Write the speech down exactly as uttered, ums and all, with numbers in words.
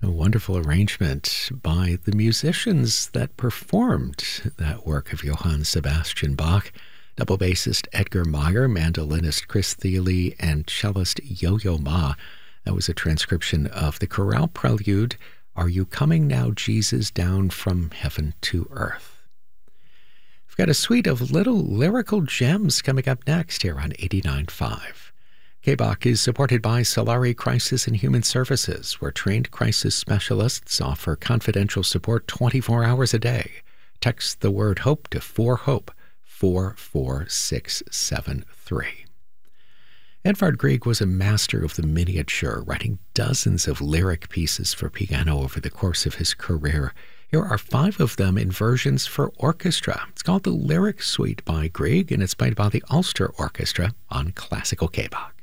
A wonderful arrangement by the musicians that performed that work of Johann Sebastian Bach. Double bassist Edgar Meyer, mandolinist Chris Thile, and cellist Yo-Yo Ma. That was a transcription of the chorale prelude, Are You Coming Now, Jesus, Down from Heaven to Earth. We've got a suite of little lyrical gems coming up next here on eighty-nine point five. K B O C is supported by Solari Crisis and Human Services, where trained crisis specialists offer confidential support twenty-four hours a day. Text the word HOPE to four HOPE, four four six seven three. Edvard Grieg was a master of the miniature, writing dozens of lyric pieces for piano over the course of his career. Here are five of them in versions for orchestra. It's called the Lyric Suite by Grieg, and it's played by the Ulster Orchestra on Classical K B O C.